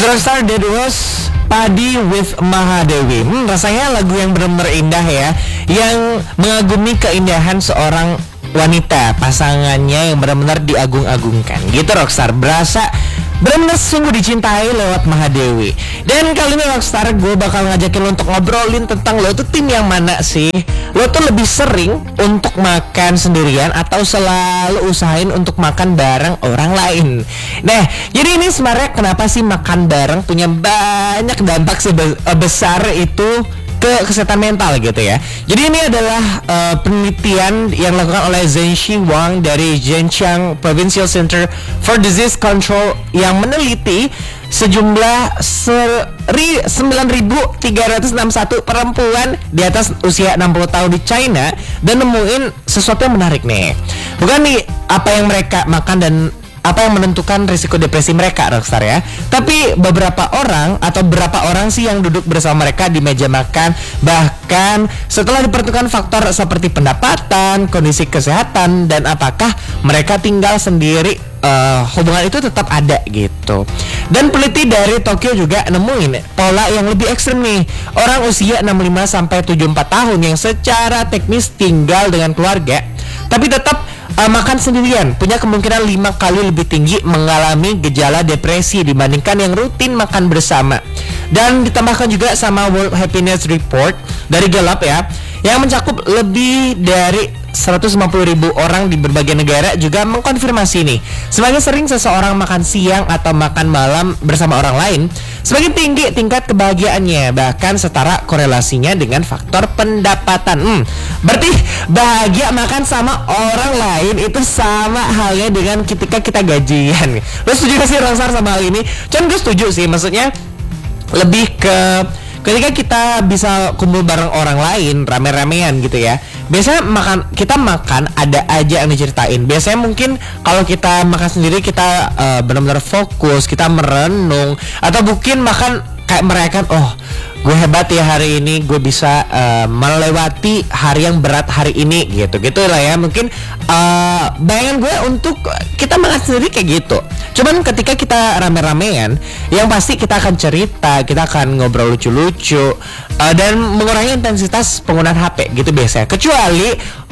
Rockstar, that was Padi with Mahadewi. Rasanya lagu yang benar-benar indah ya, yang mengagumi keindahan seorang wanita, pasangannya yang benar-benar diagung-agungkan. Gitu Rockstar, berasa benar-benar sungguh dicintai lewat Mahadewi. Dan kali ini Rockstar, gue bakal ngajakin lo untuk ngobrolin tentang lo tuh tim yang mana sih? Lo tuh lebih sering untuk makan sendirian atau selalu usahain untuk makan bareng orang lain? Nah, jadi ini sebenarnya kenapa sih makan bareng punya banyak dampak sebesar itu ke kesehatan mental gitu ya. Jadi ini adalah penelitian yang dilakukan oleh Zhenxi Wang dari Zhejiang Provincial Center for Disease Control yang meneliti sejumlah 9.361 perempuan di atas usia 60 tahun di China dan nemuin sesuatu yang menarik nih. Bukan nih apa yang mereka makan dan apa yang menentukan risiko depresi mereka, Rockstar ya. Tapi beberapa orang atau berapa orang sih yang duduk bersama mereka di meja makan, bahkan setelah diperhitungkan faktor seperti pendapatan, kondisi kesehatan, dan apakah mereka tinggal sendiri, hubungan itu tetap ada gitu. Dan peneliti dari Tokyo juga nemuin pola yang lebih ekstrem nih. Orang usia 65 sampai 74 tahun yang secara teknis tinggal dengan keluarga tapi tetap makan sendirian punya kemungkinan 5 kali lebih tinggi mengalami gejala depresi dibandingkan yang rutin makan bersama. Dan ditambahkan juga sama World Happiness Report dari Gallup ya, yang mencakup lebih dari 150.000 orang di berbagai negara juga mengkonfirmasi nih, semakin sering seseorang makan siang atau makan malam bersama orang lain, semakin tinggi tingkat kebahagiaannya, bahkan setara korelasinya dengan faktor pendapatan. Berarti bahagia makan sama orang lain itu sama halnya dengan ketika kita gajian. Lo setuju gak sih Rockstar sama hal ini? Cuman gue setuju sih, maksudnya lebih ke ketika kita bisa kumpul bareng orang lain rame-ramean gitu ya. Biasanya kita makan ada aja yang diceritain. Biasanya mungkin kalau kita makan sendiri kita benar-benar fokus, kita merenung, atau mungkin makan kayak merayakan, oh gue hebat ya hari ini, gue bisa melewati hari yang berat hari ini gitu lah ya. Mungkin bayangan gue untuk kita makan sendiri kayak gitu. Cuman ketika kita rame-ramean, yang pasti kita akan cerita, kita akan ngobrol lucu-lucu, dan mengurangi intensitas penggunaan HP gitu biasanya. Kecuali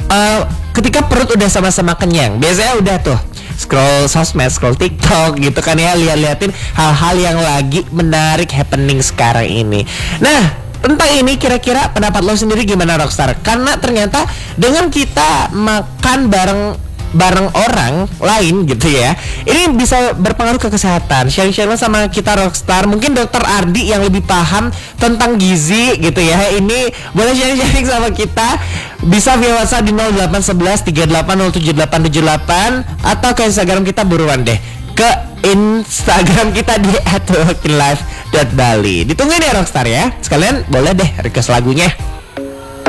ketika perut udah sama-sama kenyang, biasanya udah tuh scroll sosmed, scroll TikTok gitu kan ya, liatin hal-hal yang lagi menarik happening sekarang ini. Nah, tentang ini kira-kira pendapat lo sendiri gimana Rockstar? Karena ternyata dengan kita makan bareng orang lain gitu ya, ini bisa berpengaruh ke kesehatan. Share-share sama kita Rockstar. Mungkin Dokter Ardi yang lebih paham tentang gizi gitu ya, ini boleh sharing sama kita. Bisa via WhatsApp di 0811 38077878 atau ke Instagram kita, buruan deh ke Instagram kita di @walkinlife.bali. Ditungguin ya Rockstar ya. Sekalian boleh deh request lagunya.